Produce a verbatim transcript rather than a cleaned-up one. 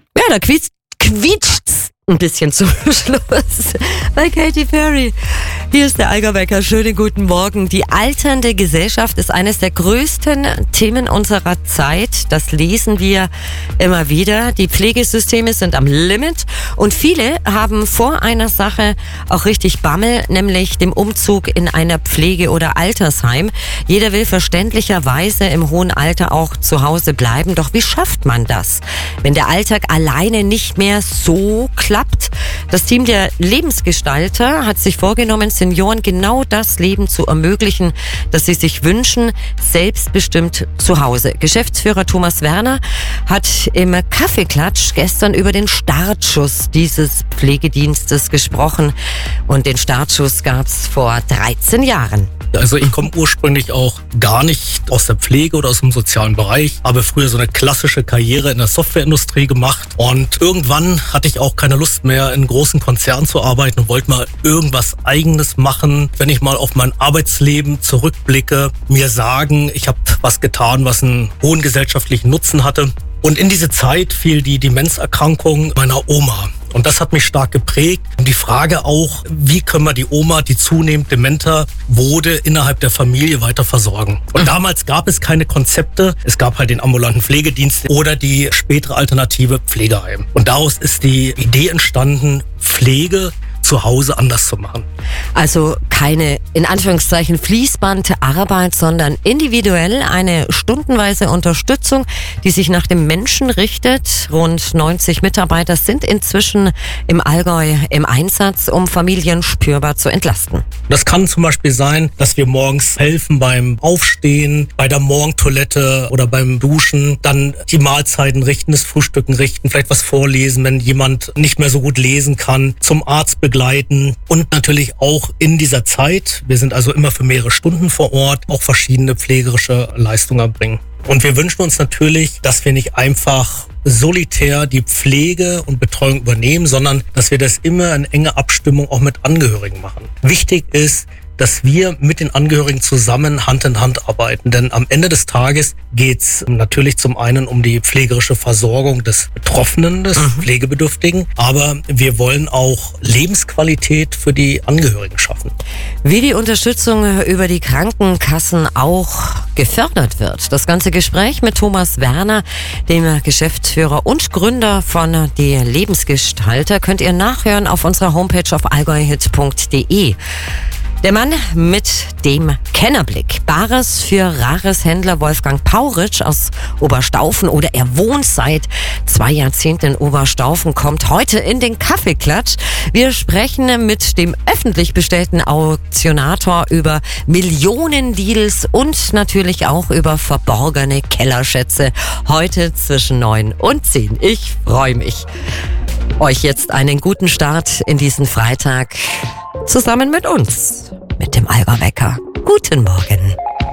Ja, da quietscht, quietscht's ein bisschen zum Schluss bei Katy Perry. Hier ist der Allgäu-Wecker. Schönen guten Morgen. Die alternde Gesellschaft ist eines der größten Themen unserer Zeit. Das lesen wir immer wieder. Die Pflegesysteme sind am Limit und viele haben vor einer Sache auch richtig Bammel, nämlich dem Umzug in einer Pflege- oder Altersheim. Jeder will verständlicherweise im hohen Alter auch zu Hause bleiben. Doch wie schafft man das, wenn der Alltag alleine nicht mehr so klappt? Das Team der Lebensgestalter hat sich vorgenommen, Senioren genau das Leben zu ermöglichen, das sie sich wünschen, selbstbestimmt zu Hause. Geschäftsführer Thomas Werner hat im Kaffeeklatsch gestern über den Startschuss dieses Pflegedienstes gesprochen. Und den Startschuss gab's vor dreizehn Jahren. Also ich komme ursprünglich auch gar nicht aus der Pflege oder aus dem sozialen Bereich, habe früher so eine klassische Karriere in der Softwareindustrie gemacht und irgendwann hatte ich auch keine Lust mehr, in großen Konzernen zu arbeiten und wollte mal irgendwas Eigenes machen. Wenn ich mal auf mein Arbeitsleben zurückblicke, mir sagen, ich habe was getan, was einen hohen gesellschaftlichen Nutzen hatte. Und in diese Zeit fiel die Demenzerkrankung meiner Oma. Und das hat mich stark geprägt. Und die Frage auch, wie können wir die Oma, die zunehmend dementer wurde, innerhalb der Familie weiter versorgen. Und damals gab es keine Konzepte. Es gab halt den ambulanten Pflegedienst oder die spätere Alternative Pflegeheim. Und daraus ist die Idee entstanden, Pflege zu Hause anders zu machen. Also keine, in Anführungszeichen, Fließbandarbeit, sondern individuell eine stundenweise Unterstützung, die sich nach dem Menschen richtet. Rund neunzig Mitarbeiter sind inzwischen im Allgäu im Einsatz, um Familien spürbar zu entlasten. Das kann zum Beispiel sein, dass wir morgens helfen beim Aufstehen, bei der Morgentoilette oder beim Duschen, dann die Mahlzeiten richten, das Frühstücken richten, vielleicht was vorlesen, wenn jemand nicht mehr so gut lesen kann, zum Arzt begleiten und natürlich auch in dieser Zeit, wir sind also immer für mehrere Stunden vor Ort, auch verschiedene pflegerische Leistungen erbringen. Und wir wünschen uns natürlich, dass wir nicht einfach solitär die Pflege und Betreuung übernehmen, sondern dass wir das immer in enger Abstimmung auch mit Angehörigen machen. Wichtig ist, dass wir mit den Angehörigen zusammen Hand in Hand arbeiten. Denn am Ende des Tages geht's natürlich zum einen um die pflegerische Versorgung des Betroffenen, des mhm. Pflegebedürftigen, aber wir wollen auch Lebensqualität für die Angehörigen schaffen. Wie die Unterstützung über die Krankenkassen auch gefördert wird. Das ganze Gespräch mit Thomas Werner, dem Geschäftsführer und Gründer von Die Lebensgestalter, könnt ihr nachhören auf unserer Homepage auf allgäuhit punkt de. Der Mann mit dem Kennerblick. Bares für Rares Händler Wolfgang Pauritsch aus Oberstaufen oder er wohnt seit zwei Jahrzehnten in Oberstaufen, kommt heute in den Kaffeeklatsch. Wir sprechen mit dem öffentlich bestellten Auktionator über Millionendeals und natürlich auch über verborgene Kellerschätze. Heute zwischen neun und zehn. Ich freue mich. Euch jetzt einen guten Start in diesen Freitag zusammen mit uns, mit dem Allgäu-Wecker. Guten Morgen.